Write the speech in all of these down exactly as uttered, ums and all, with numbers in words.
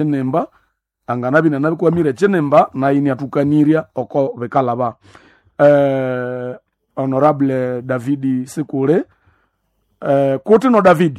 nemba angana bina nabi kwa mire chenemba na ini atukaniria oko bekalaba. Eh, honorable David Sekule eh, kote no David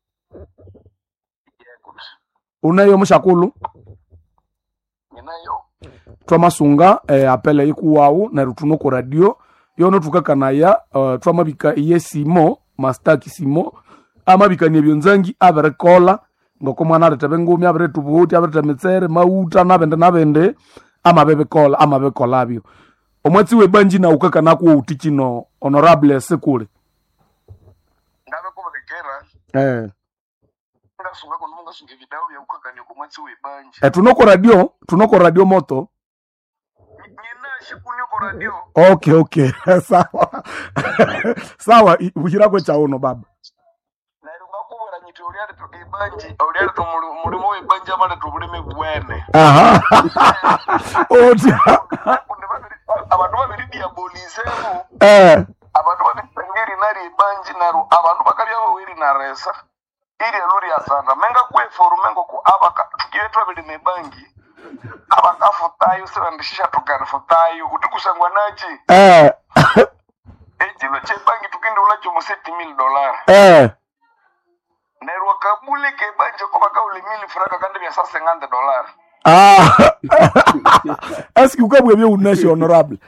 unayo mshakulu ninayo twamasunga eh, apele ikuwau na rutunoko radio yono tukakanaya uh, twamabika yesimo mastaki simo amabika nebyo nzangi aberekola ngoko mwana aretabe ngumi aberetubuti aberetametsere mauta nabende nabende amabebe kola amabekola abyo omwatsi webanji na ukakana ku utichino honorable Sekule ndabe ko bekera eh ndasunga ko nunga sunge video bya ukakanya ko mwatsi webanji eh tunoko radio tunoko radio moto nyina shikunyo ko radio. Okay, okay. Sawa. Sawa, bujira ko chaono baba. Na irunga kubura nyiti uriari to ibanji, uriari to mulimo ibanji amale to bulime bwene. Aha. Oti. Abantu babiri diabolisemo. Eh. Abantu babiri ngiri nari ibanji naru abantu bakali abo wiri naresa. Iri lori asanda menga kwe forumengo ku abaka tukiyetwa bilime bangi. Abakafutayo sebandishisha tukarifutayo kuti kusangwa nachi eh ejilo chebangi tukinde ulacho mu seti mil dollars eh nerwa kabule ke banje ko baka ule mil franka kandi bya sasa ngande dollars. ah eski ukabwe byo unashi honorable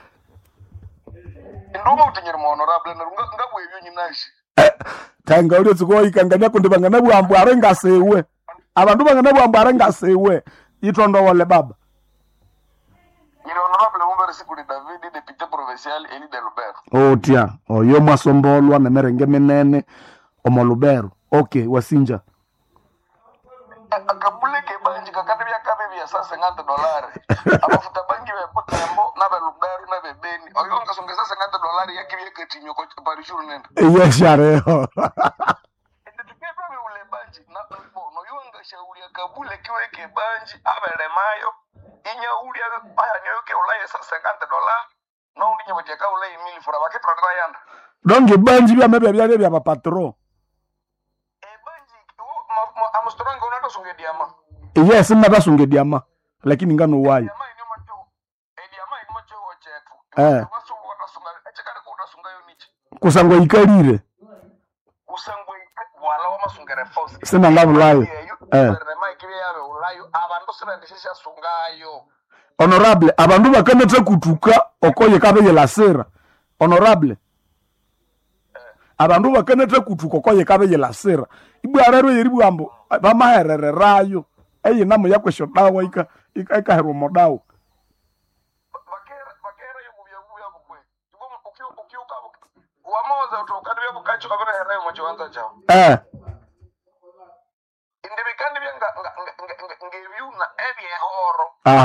ndoma utinyira mu honorable nerunga ngabwe byo nyinashi tanga uri tsuko ikanganya kundi bangana bwambo arenga sewe abantu bangana bwambo arenga sewe itondo wole baba ni honorable Mumbere Sekule David député provincial Eli de Lubero. Otia oyo mwasombolwa na merenge menene omolubero. Okay, wasinja akabule ke banji kakati bya kabe bya sasa ngande dollars abafuta bangi be potembo na be Lubero na be Beni oyo ngasonga sasa ngande dollars yakibye ketinyo ko parishuru nenda yes shareo ndikepwe be ule banji na no yo ngashauri akabule kiweke banji abelemayo inya uli aya nyo ke ulaye sasa ngande dollars no ndi nyabatia ka ulaye mili fura baketwa ndayanda donge banji bya mebe bya bya ba patron amustoranga unaenda sunge diama. Yes, mnata sunge diama. Lakini ngano wayo. Diama ini macho. Eh diama ini macho wachetu. Eh. Wasu watasunga. Echekana ko utasunga yo niche. Kusangwa ikalire. Kusangwa wala wa masungere force. Sina ngano layo. Eh. Rema ikibe yabe ulayo abantu sibandishisha sungayo. Honorable, abantu bakanetse kutuka okoye kabeye la sera. Honorable. Abantu bakanetse kutuka okoye kabeye la sera. Ibu arero yeri bwambo bamaherere rayo eye namo yakwesho dawa ika ika hero modawo bakera bakera yo mubya mubya bukwe tubo ukyo ukyo kabo wamoza utokadi bya bukacho kabere herayo mu kibanza cyawo eh indi bikandi bya nga ngebyuna ebye horo.